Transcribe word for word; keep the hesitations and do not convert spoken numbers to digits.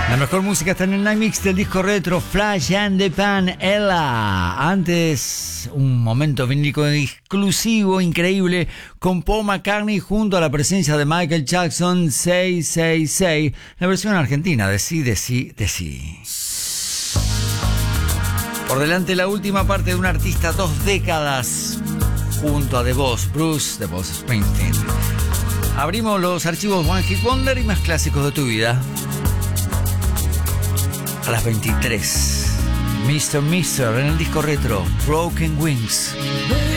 La mejor música está en el Night Mix del disco retro Flash and the Pan Ella. Antes, un momento vinilo exclusivo, increíble, con Paul McCartney junto a la presencia de Michael Jackson, seis seis seis, la versión argentina de Sí, de Sí, de Sí. Por delante la última parte de un artista, dos décadas, junto a The Boss, Bruce, The Boss Springsteen. Abrimos los archivos One Hit Wonder y más clásicos de tu vida. A las veintitrés, mister Mister en el disco retro Broken Wings.